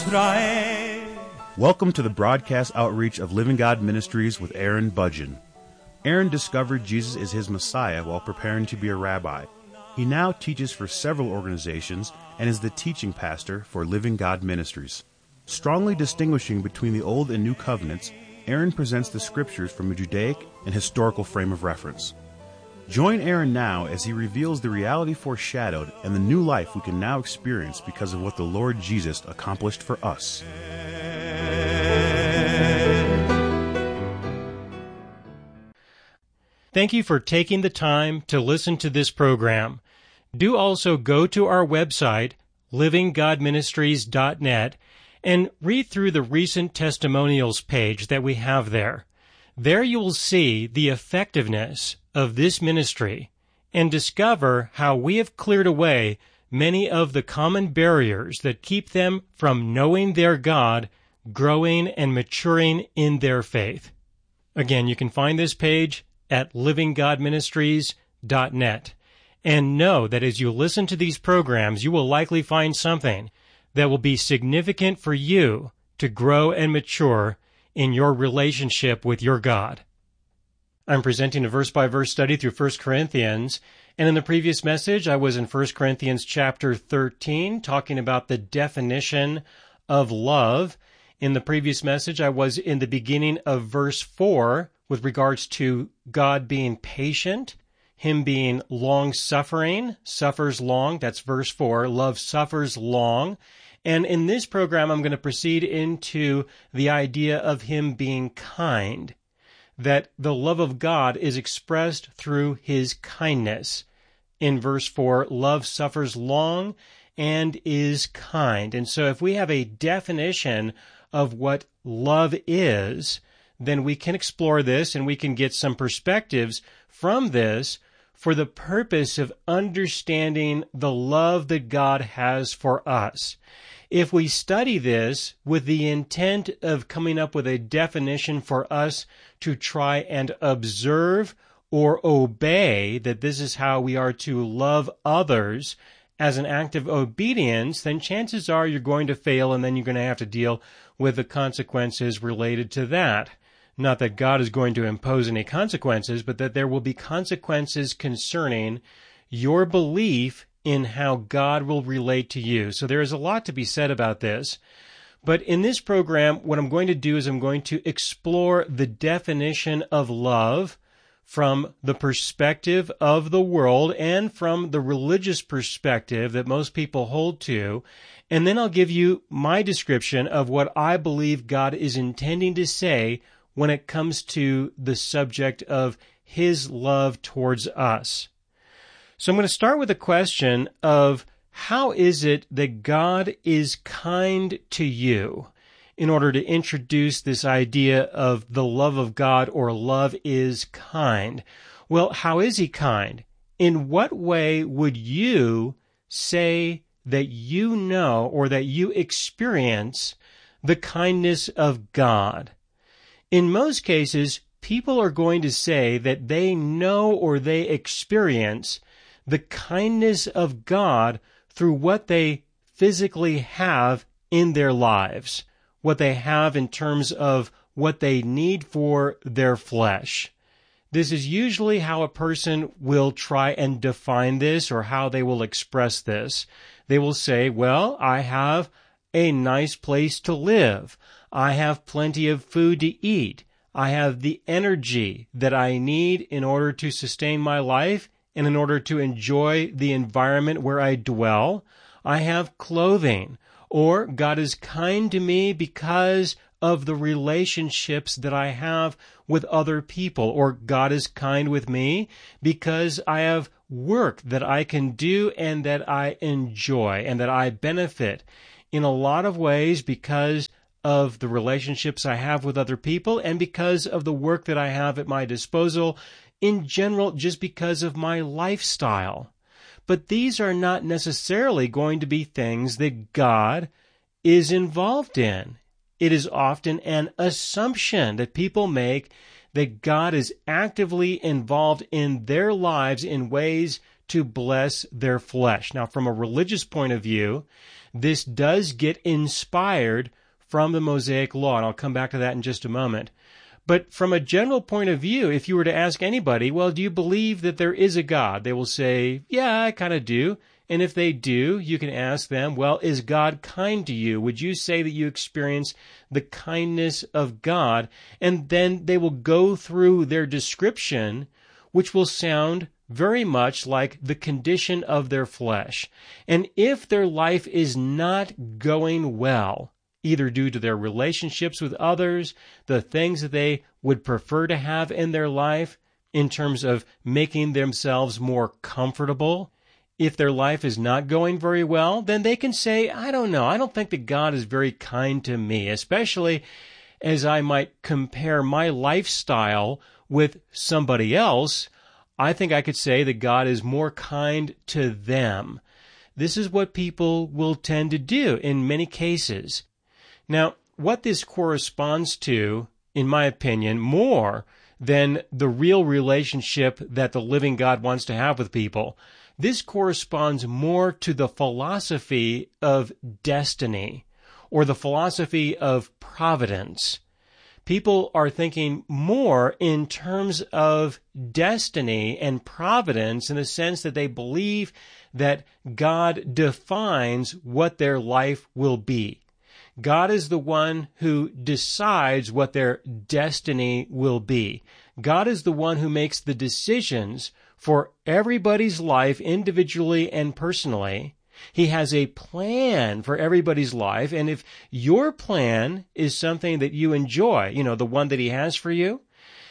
Israel. Welcome to the broadcast outreach of Living God Ministries with Aaron Budgeon. Aaron discovered Jesus is his Messiah while preparing to be a rabbi. He now teaches for several organizations and is the teaching pastor for Living God Ministries. Strongly distinguishing between the Old and New Covenants, Aaron presents the Scriptures from a Judaic and historical frame of reference. Join Aaron now as he reveals the reality foreshadowed and the new life we can now experience because of what the Lord Jesus accomplished for us. Thank you for taking the time to listen to this program. Do also go to our website, livinggodministries.net, and read through the recent testimonials page that we have there. There you will see the effectiveness of this ministry and discover how we have cleared away many of the common barriers that keep them from knowing their God, growing and maturing in their faith. Again, you can find this page at livinggodministries.net. And know that as you listen to these programs, you will likely find something that will be significant for you to grow and mature in your relationship with your God. I'm presenting a verse-by-verse study through 1 Corinthians, and in the previous message, I was in 1 Corinthians chapter 13, talking about the definition of love. In the previous message, I was in the beginning of verse 4 with regards to God being patient, Him being long-suffering, suffers long, that's verse 4, love suffers long. And in this program, I'm going to proceed into the idea of Him being kind, that the love of God is expressed through His kindness. In verse 4, love suffers long and is kind. And so if we have a definition of what love is, then we can explore this and we can get some perspectives from this for the purpose of understanding the love that God has for us. If we study this with the intent of coming up with a definition for us to try and observe or obey, that this is how we are to love others as an act of obedience, then chances are you're going to fail and then you're going to have to deal with the consequences related to that. Not that God is going to impose any consequences, but that there will be consequences concerning your belief in how God will relate to you. So there is a lot to be said about this. But in this program, what I'm going to do is I'm going to explore the definition of love from the perspective of the world and from the religious perspective that most people hold to. And then I'll give you my description of what I believe God is intending to say when it comes to the subject of His love towards us. So I'm going to start with a question of how is it that God is kind to you in order to introduce this idea of the love of God or love is kind. Well, how is He kind? In what way would you say that you know or that you experience the kindness of God? In most cases, people are going to say that they know or they experience the kindness of God through what they physically have in their lives, what they have in terms of what they need for their flesh. This is usually how a person will try and define this or how they will express this. They will say, well, I have a nice place to live. I have plenty of food to eat. I have the energy that I need in order to sustain my life and in order to enjoy the environment where I dwell. I have clothing. Or God is kind to me because of the relationships that I have with other people. Or God is kind with me because I have work that I can do and that I enjoy and that I benefit in a lot of ways because of the relationships I have with other people and because of the work that I have at my disposal, in general, just because of my lifestyle. But these are not necessarily going to be things that God is involved in. It is often an assumption that people make that God is actively involved in their lives in ways to bless their flesh. Now, from a religious point of view, this does get inspired from the Mosaic Law, and I'll come back to that in just a moment. But from a general point of view, if you were to ask anybody, well, do you believe that there is a God? They will say, yeah, I kind of do. And if they do, you can ask them, well, is God kind to you? Would you say that you experience the kindness of God? And then they will go through their description, which will sound very much like the condition of their flesh. And if their life is not going well, either due to their relationships with others, the things that they would prefer to have in their life in terms of making themselves more comfortable, if their life is not going very well, then they can say, I don't know, I don't think that God is very kind to me, especially as I might compare my lifestyle with somebody else. I think I could say that God is more kind to them. This is what people will tend to do in many cases. Now, what this corresponds to, in my opinion, more than the real relationship that the living God wants to have with people, this corresponds more to the philosophy of destiny or the philosophy of providence. People are thinking more in terms of destiny and providence in the sense that they believe that God defines what their life will be. God is the one who decides what their destiny will be. God is the one who makes the decisions for everybody's life individually and personally. He has a plan for everybody's life, and if your plan is something that you enjoy, the one that He has for you,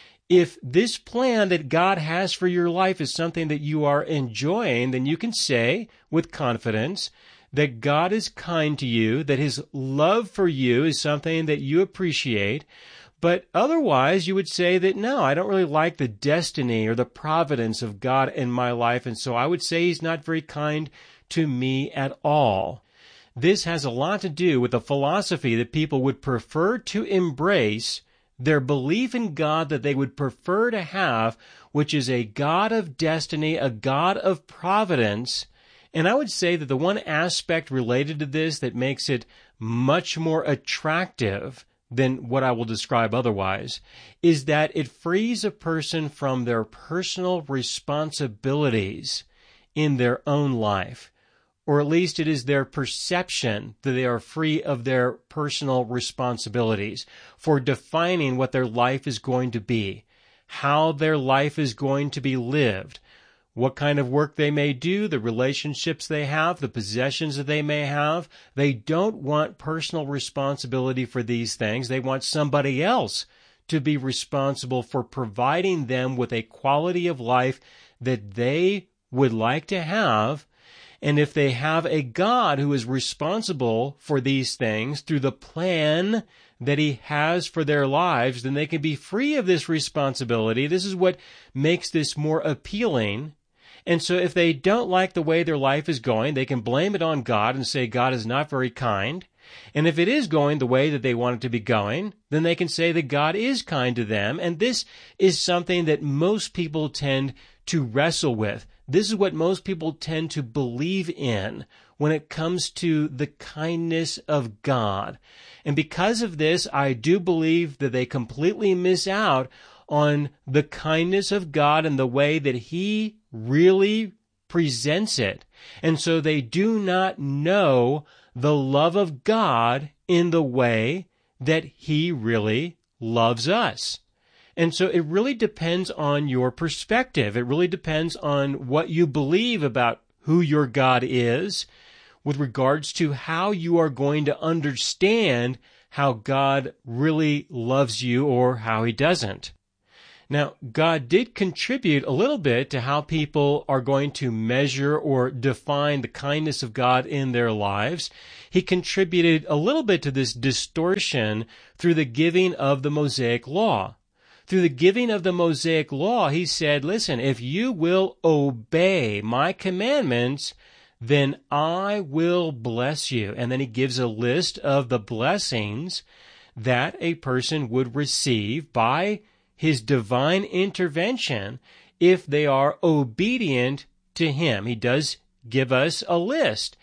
if this plan that God has for your life is something that you are enjoying, then you can say with confidence that God is kind to you, that His love for you is something that you appreciate. But otherwise, you would say that, no, I don't really like the destiny or the providence of God in my life, and so I would say He's not very kind to me at all. This has a lot to do with the philosophy that people would prefer to embrace, their belief in God that they would prefer to have, which is a God of destiny, a God of providence. And I would say that the one aspect related to this that makes it much more attractive than what I will describe otherwise is that it frees a person from their personal responsibilities in their own life, or at least it is their perception that they are free of their personal responsibilities for defining what their life is going to be, how their life is going to be lived, what kind of work they may do, the relationships they have, the possessions that they may have. They don't want personal responsibility for these things. They want somebody else to be responsible for providing them with a quality of life that they would like to have. And if they have a God who is responsible for these things through the plan that He has for their lives, then they can be free of this responsibility. This is what makes this more appealing. And so if they don't like the way their life is going, they can blame it on God and say God is not very kind. And if it is going the way that they want it to be going, then they can say that God is kind to them. And this is something that most people tend to wrestle with. This is what most people tend to believe in when it comes to the kindness of God. And because of this, I do believe that they completely miss out on the kindness of God and the way that He really presents it. And so they do not know the love of God in the way that He really loves us. And so it really depends on your perspective. It really depends on what you believe about who your God is with regards to how you are going to understand how God really loves you or how He doesn't. Now, God did contribute a little bit to how people are going to measure or define the kindness of God in their lives. He contributed a little bit to this distortion through the giving of the Mosaic Law. Through the giving of the Mosaic Law, He said, listen, if you will obey my commandments, then I will bless you. And then He gives a list of the blessings that a person would receive by His divine intervention if they are obedient to Him. He does give us a list.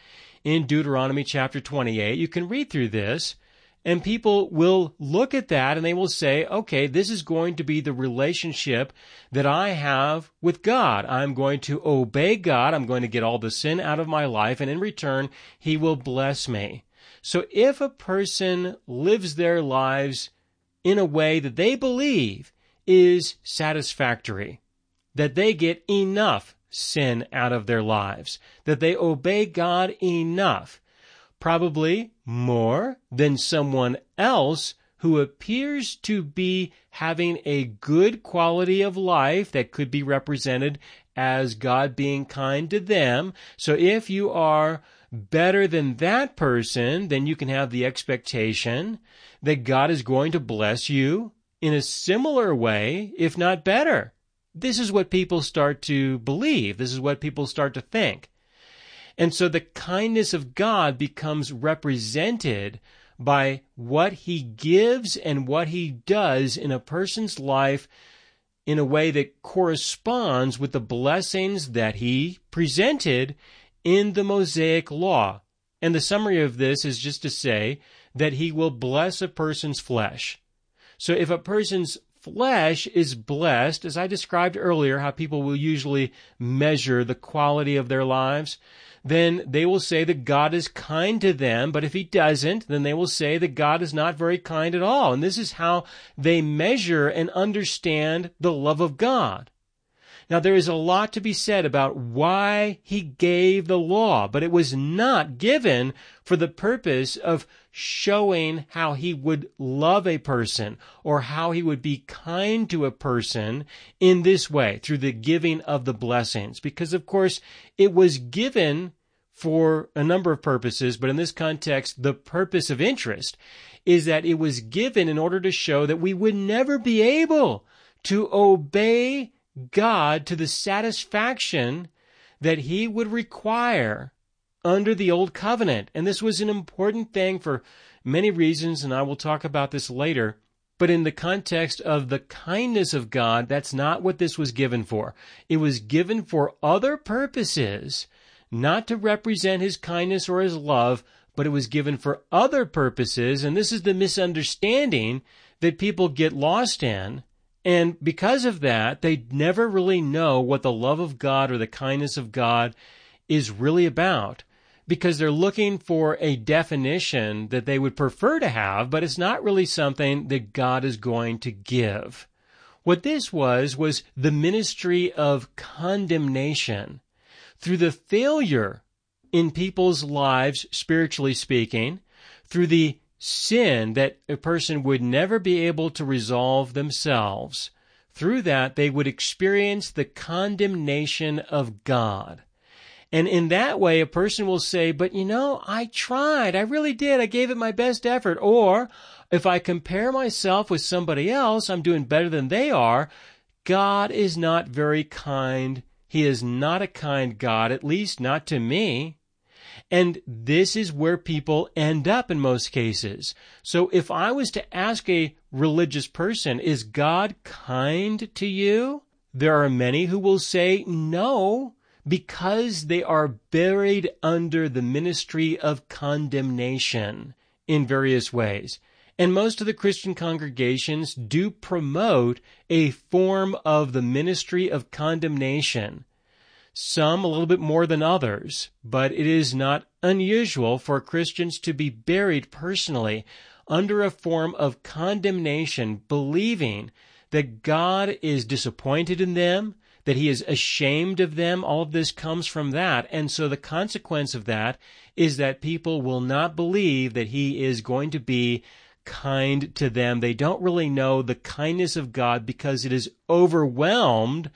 in Deuteronomy chapter 28. You can read through this, and people will look at that and they will say, okay, this is going to be the relationship that I have with God. I'm going to obey God. I'm going to get all the sin out of my life, and in return, He will bless me. So if a person lives their lives in a way that they believe is satisfactory, that they get enough sin out of their lives, that they obey God enough, probably more than someone else who appears to be having a good quality of life that could be represented as God being kind to them. So if you are better than that person, then you can have the expectation that God is going to bless you in a similar way, if not better. This is what people start to believe. This is what people start to think. And so the kindness of God becomes represented by what He gives and what He does in a person's life in a way that corresponds with the blessings that He presented in the Mosaic Law. And the summary of this is just to say that He will bless a person's flesh. So if a person's flesh is blessed, as I described earlier, how people will usually measure the quality of their lives, then they will say that God is kind to them. But if He doesn't, then they will say that God is not very kind at all. And this is how they measure and understand the love of God. Now, there is a lot to be said about why He gave the law, but it was not given for the purpose of showing how He would love a person or how He would be kind to a person in this way, through the giving of the blessings. Because, of course, it was given for a number of purposes, but in this context, the purpose of interest is that it was given in order to show that we would never be able to obey God to the satisfaction that He would require under the Old Covenant. And this was an important thing for many reasons, and I will talk about this later. But in the context of the kindness of God, that's not what this was given for. It was given for other purposes, not to represent His kindness or His love, but it was given for other purposes. And this is the misunderstanding that people get lost in. And because of that, they never really know what the love of God or the kindness of God is really about, because they're looking for a definition that they would prefer to have, but it's not really something that God is going to give. What this was the ministry of condemnation. Through the failure in people's lives, spiritually speaking, through the sin that a person would never be able to resolve themselves, through that they would experience the condemnation of God. And in that way, a person will say, but I tried. I really did. I gave it my best effort. Or if I compare myself with somebody else, I'm doing better than they are. God is not very kind. He is not a kind God, at least not to me. And this is where people end up in most cases. So if I was to ask a religious person, is God kind to you? There are many who will say no, because they are buried under the ministry of condemnation in various ways. And most of the Christian congregations do promote a form of the ministry of condemnation. Some a little bit more than others, but it is not unusual for Christians to be buried personally under a form of condemnation, believing that God is disappointed in them, that He is ashamed of them. All of this comes from that. And so the consequence of that is that people will not believe that He is going to be kind to them. They don't really know the kindness of God because it is overwhelmed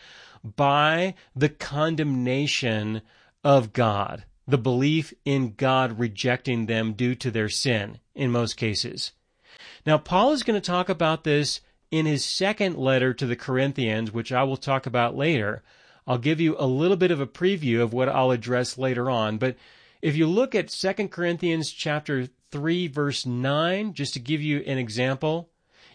by the condemnation of God, the belief in God rejecting them due to their sin in most cases. Now, Paul is going to talk about this in his second letter to the Corinthians, which I will talk about later. I'll give you a little bit of a preview of what I'll address later on. But if you look at 2 Corinthians chapter 3, verse 9, just to give you an example,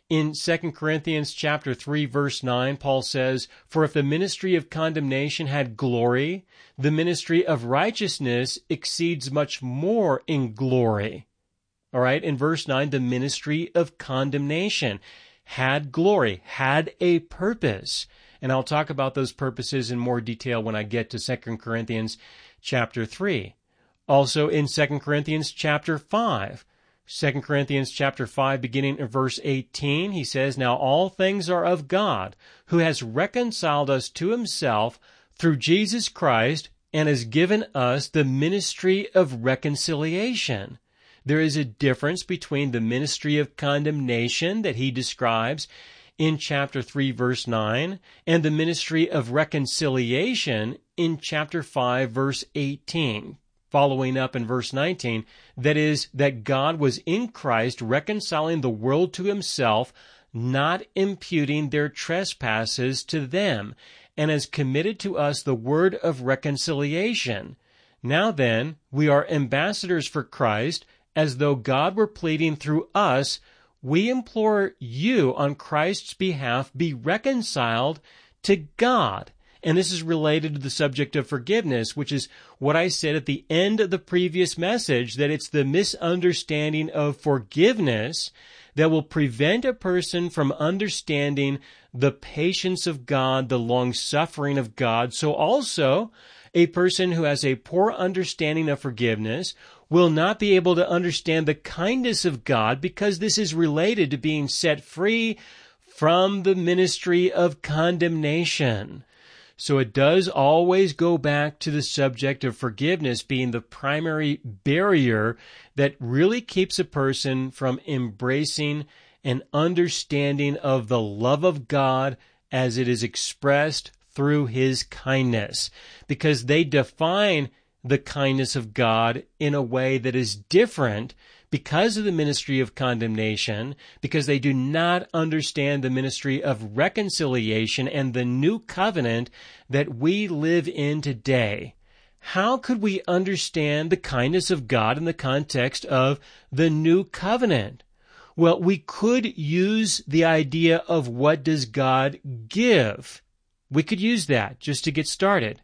In 2 Corinthians chapter 3, verse 9, Paul says, "For if the ministry of condemnation had glory, the ministry of righteousness exceeds much more in glory." All right, in verse 9, the ministry of condemnation had glory, had a purpose. And I'll talk about those purposes in more detail when I get to 2 Corinthians chapter 3. Also in 2 Corinthians chapter 5, 2 Corinthians chapter 5, beginning in verse 18, he says, "Now all things are of God, who has reconciled us to himself through Jesus Christ, and has given us the ministry of reconciliation." There is a difference between the ministry of condemnation that he describes in chapter 3, verse 9, and the ministry of reconciliation in chapter 5, verse 18. Following up in verse 19, that is, that God was in Christ reconciling the world to himself, not imputing their trespasses to them, and has committed to us the word of reconciliation. Now then, we are ambassadors for Christ, as though God were pleading through us. We implore you on Christ's behalf, be reconciled to God. And this is related to the subject of forgiveness, which is what I said at the end of the previous message, that it's the misunderstanding of forgiveness that will prevent a person from understanding the patience of God, the long-suffering of God. So also, a person who has a poor understanding of forgiveness will not be able to understand the kindness of God, because this is related to being set free from the ministry of condemnation. So it does always go back to the subject of forgiveness being the primary barrier that really keeps a person from embracing an understanding of the love of God as it is expressed through his kindness, because they define the kindness of God in a way that is different because of the ministry of condemnation, because they do not understand the ministry of reconciliation and the new covenant that we live in today. How could we understand the kindness of God in the context of the new covenant? Well, we could use the idea of what does God give. We could use that just to get started.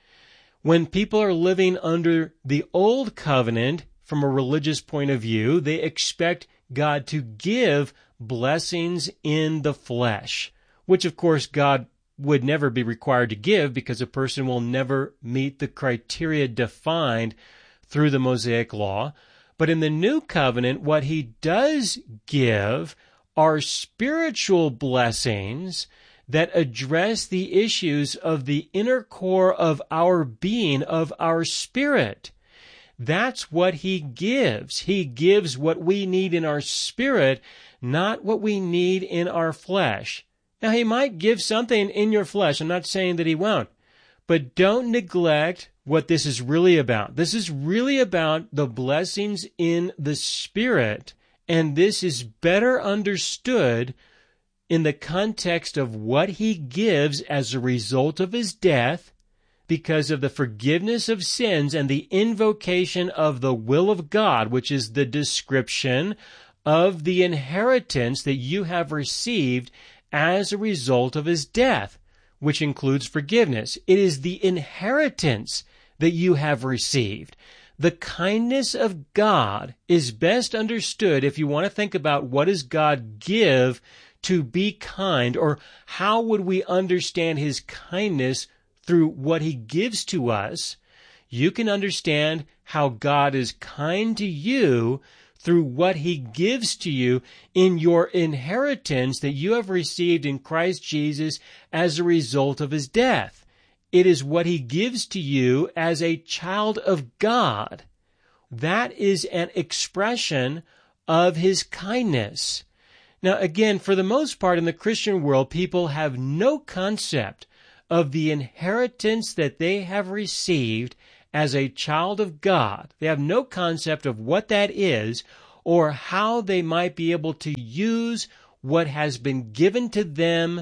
When people are living under the old covenant, from a religious point of view, they expect God to give blessings in the flesh, which of course God would never be required to give, because a person will never meet the criteria defined through the Mosaic Law. But in the new covenant, what he does give are spiritual blessings that address the issues of the inner core of our being, of our spirit. That's what he gives. He gives what we need in our spirit, not what we need in our flesh. Now, he might give something in your flesh. I'm not saying that he won't. But don't neglect what this is really about. This is really about the blessings in the spirit. And this is better understood in the context of what he gives as a result of his death, because of the forgiveness of sins and the invocation of the will of God, which is the description of the inheritance that you have received as a result of his death, which includes forgiveness. It is the inheritance that you have received. The kindness of God is best understood if you want to think about what does God give to be kind, or how would we understand his kindness through what he gives to us. You can understand how God is kind to you through what he gives to you in your inheritance that you have received in Christ Jesus as a result of his death. It is what he gives to you as a child of God. That is an expression of his kindness. Now, again, for the most part in the Christian world, people have no concept of the inheritance that they have received as a child of God. They have no concept of what that is, or how they might be able to use what has been given to them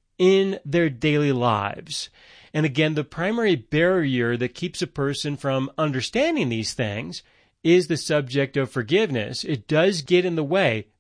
in their daily lives. And again, the primary barrier that keeps a person from understanding these things is the subject of forgiveness. It does get in the way,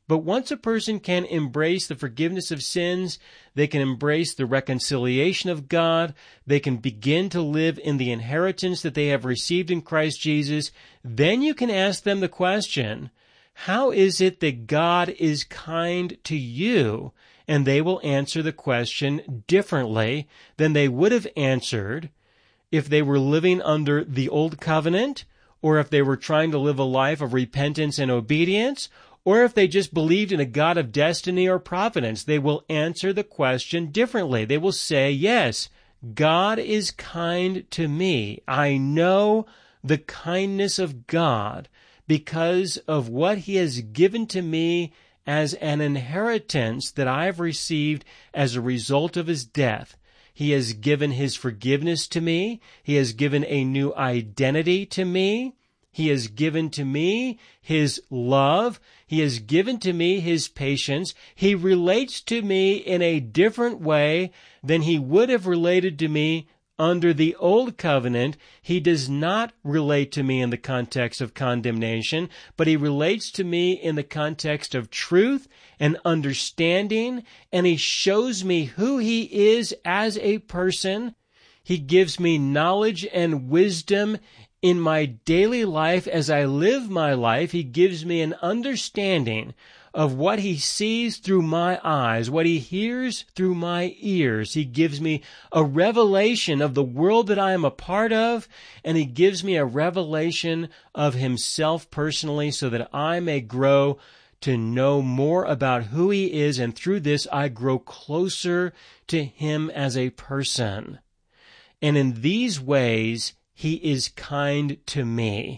But once a person can embrace the forgiveness of sins, they can embrace the reconciliation of God, they can begin to live in the inheritance that they have received in Christ Jesus, then you can ask them the question, how is it that God is kind to you? And they will answer the question differently than they would have answered if they were living under the old covenant, or if they were trying to live a life of repentance and obedience, or if they just believed in a God of destiny or providence. They will answer the question differently. They will say, yes, God is kind to me. I know the kindness of God because of what He has given to me as an inheritance that I have received as a result of His death. He has given His forgiveness to me. He has given a new identity to me. He has given to me His love. He has given to me His patience. He relates to me in a different way than He would have related to me under the old covenant. He does not relate to me in the context of condemnation, but He relates to me in the context of truth and understanding, and He shows me who He is as a person. He gives me knowledge and wisdom in my daily life as I live my life. He gives me an understanding of what He sees through my eyes, what He hears through my ears. He gives me a revelation of the world that I am a part of, and He gives me a revelation of Himself personally so that I may grow to know more about who He is, and through this I grow closer to Him as a person. And in these ways, He is kind to me,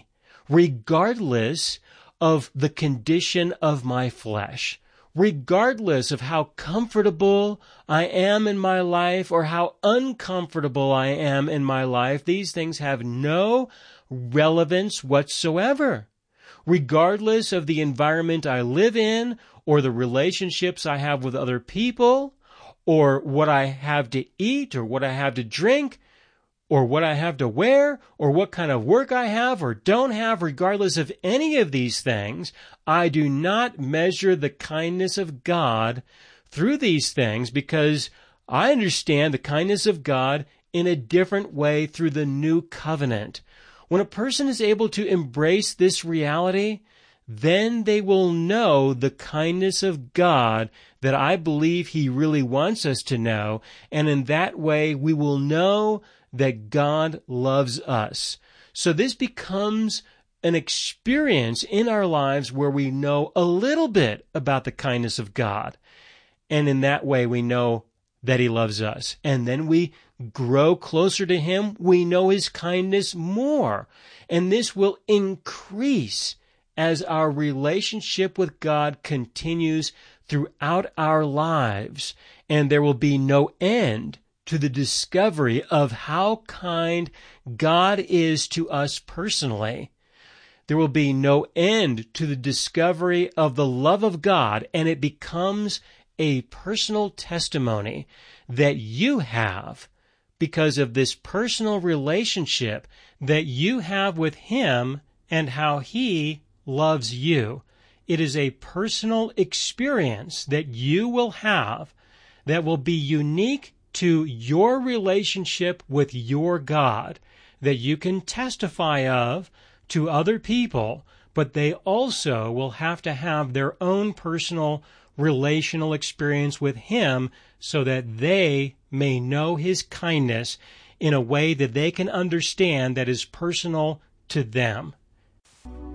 regardless of the condition of my flesh, regardless of how comfortable I am in my life or how uncomfortable I am in my life. These things have no relevance whatsoever. Regardless of the environment I live in, or the relationships I have with other people, or what I have to eat, or what I have to drink, or what I have to wear, or what kind of work I have or don't have, regardless of any of these things, I do not measure the kindness of God through these things, because I understand the kindness of God in a different way through the new covenant. When a person is able to embrace this reality, then they will know the kindness of God that I believe He really wants us to know, and in that way we will know that God loves us. So this becomes an experience in our lives where we know a little bit about the kindness of God. And in that way we know that He loves us. And then we grow closer to Him. We know His kindness more. And this will increase as our relationship with God continues throughout our lives. And there will be no end to the discovery of how kind God is to us personally. There will be no end to the discovery of the love of God, and it becomes a personal testimony that you have because of this personal relationship that you have with Him and how He loves you. It is a personal experience that you will have that will be unique to your relationship with your God, that you can testify of to other people, but they also will have to have their own personal relational experience with Him so that they may know His kindness in a way that they can understand that is personal to them.